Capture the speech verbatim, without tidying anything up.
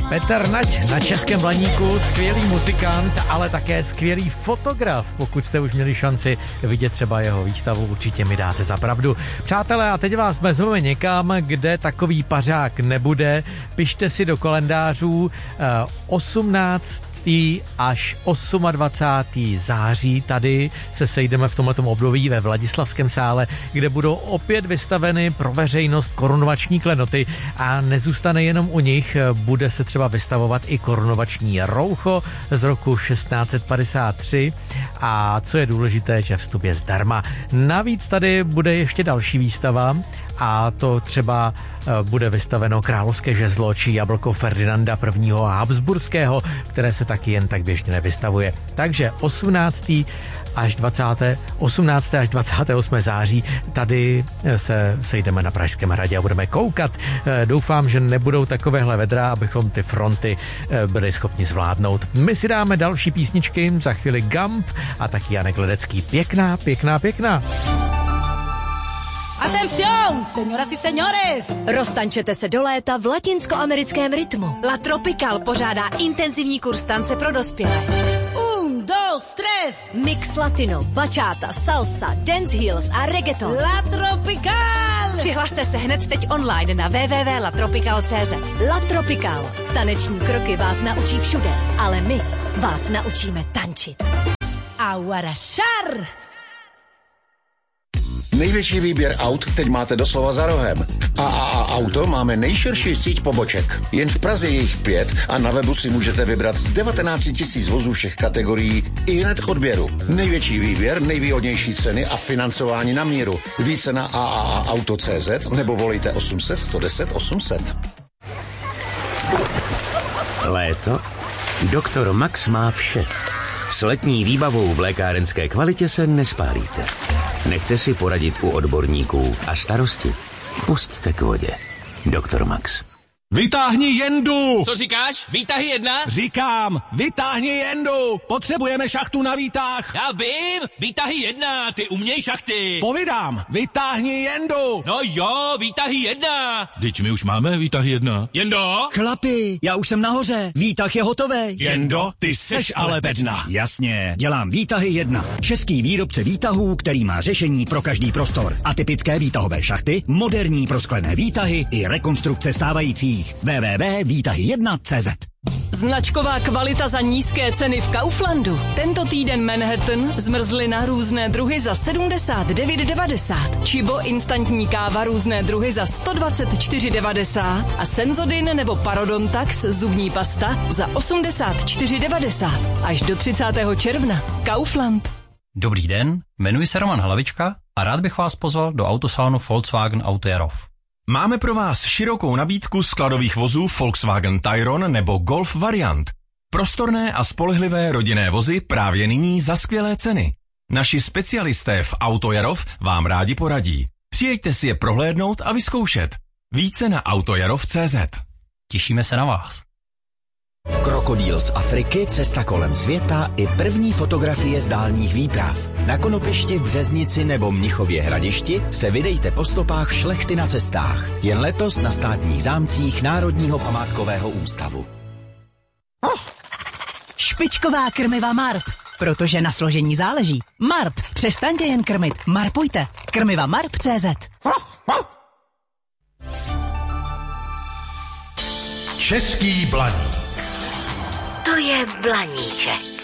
Petr Nať na Českém Blaníku, skvělý muzikant, ale také skvělý fotograf. Pokud jste už měli šanci vidět třeba jeho výstavu, určitě mi dáte za pravdu. Přátelé, a teď vás vezmeme někam, kde takový pařák nebude. Pište si do kalendářů osmnáctého až dvacátého osmého září. Tady se sejdeme v tomhletom období ve Vladislavském sále, kde budou opět vystaveny pro veřejnost korunovační klenoty a nezůstane jenom u nich, bude se třeba vystavovat i korunovační roucho z roku šestnáct set padesát tři a co je důležité, že vstup je zdarma. Navíc tady bude ještě další výstava a to třeba bude vystaveno královské žezlo či jablko Ferdinanda prvního Habsburského, které se taky jen tak běžně nevystavuje. Takže osmnáctého až dvacátého osmnáctého až dvacátého osmého září tady se sejdeme na Pražském hradě a budeme koukat. Doufám, že nebudou takovéhle vedra, abychom ty fronty byli schopni zvládnout. My si dáme další písničky, za chvíli Gump a taky Janek Ledecký. Pěkná, pěkná, pěkná. Atención, señoras y señores! Roztančete se do léta v latinskoamerickém rytmu. La Tropical pořádá intenzivní kurz tance pro dospělé. Un, dos, tres! Mix latino, bachata, salsa, dance heels a reggaeton. La Tropical! Přihlaste se hned teď online na w w w tečka la tropical tečka c z. La Tropical. Taneční kroky vás naučí všude, ale my vás naučíme tančit. Aguarashar! Největší výběr aut teď máte doslova za rohem. V A A A Auto máme nejširší síť poboček. Jen v Praze je jich pět a na webu si můžete vybrat z devatenáct tisíc vozů všech kategorií i hned k odběru. Největší výběr, nejvýhodnější ceny a financování na míru. Více na A A A auto tečka c z nebo volejte osm set, sto deset, osm set. Léto? Doktor Max má vše. S letní výbavou v lékárenské kvalitě se nespálíte. Nechte si poradit u odborníků a starosti pusťte k vodě. Doktor Max. Vytáhni jendu! Co říkáš? Výtahy jedna? Říkám, vytáhni jendu! Potřebujeme šachtu na výtah! Já vím! Výtahy jedna, ty uměj šachty! Povídám, vytáhni jendu! No jo, výtahy jedna! Teď my už máme výtahy jedna. Jendo? Chlapi, já už jsem nahoře, výtah je hotový. Jendo, ty seš ale bedna. Jasně, dělám výtahy jedna. Český výrobce výtahů, který má řešení pro každý prostor. Atypické výtahové šachty, moderní prosklené výtahy i rekonstrukce stávajících. w w w tečka výtahy jedna tečka c z. Značková kvalita za nízké ceny v Kauflandu. Tento týden Manhattan, zmrzlina různé druhy za sedmdesát devět devadesát. Chibo instantní káva různé druhy za sto dvacet čtyři devadesát. A Senzodin nebo Parodontax zubní pasta za osmdesát čtyři devadesát. Až do třicátého června. Kaufland. Dobrý den, jmenuji se Roman Hlavička a rád bych vás pozval do autosalonu Volkswagen Auto Jarov. Máme pro vás širokou nabídku skladových vozů Volkswagen Tayron nebo Golf variant. Prostorné a spolehlivé rodinné vozy právě nyní za skvělé ceny. Naši specialisté v Auto Jarov vám rádi poradí. Přijeďte si je prohlédnout a vyzkoušet. Více na autojarov tečka c z. Těšíme se na vás. Krokodýl z Afriky, cesta kolem světa i první fotografie z dálních výprav. Na Konopišti v Březnici nebo Mnichově Hradišti se vydejte po stopách šlechty na cestách. Jen letos na státních zámcích Národního památkového ústavu. Špičková krmiva Marp, protože na složení záleží. Marp, přestaňte jen krmit, marpujte. Krmiva Marp tečka c z. Český Blaník. To je Blaníček.